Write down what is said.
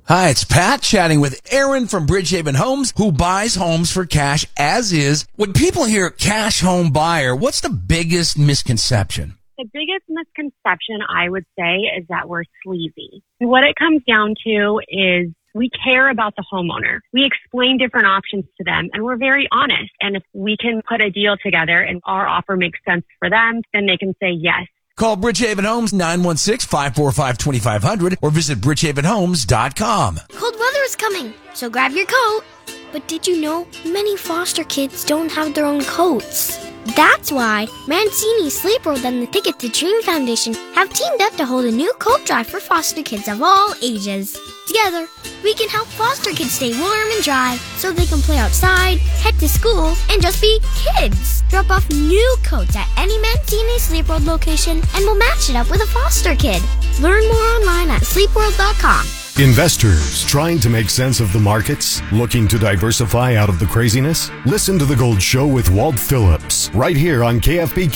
Hi, it's Pat chatting with Aaron from Bridgehaven Homes, who buys homes for cash as is. When people hear cash home buyer, what's the biggest misconception? The biggest misconception, I would say, is that we're sleazy. What it comes down to is we care about the homeowner. We explain different options to them, and we're very honest. And if we can put a deal together and our offer makes sense for them, then they can say yes. Call Bridgehaven Homes 916-545-2500 or visit bridgehavenhomes.com. Cold weather is coming, so grab your coat. But did you know many foster kids don't have their own coats? That's why Mancini, Sleep World, and the Ticket to Dream Foundation have teamed up to hold a new coat drive for foster kids of all ages. Together, we can help foster kids stay warm and dry so they can play outside, head to school, and just be kids. Drop off new coats at any Mancini Sleep World location and we'll match it up with a foster kid. Learn more online at sleepworld.com. Investors trying to make sense of the markets? Looking to diversify out of the craziness? Listen to The Gold Show with Walt Phillips right here on KFBK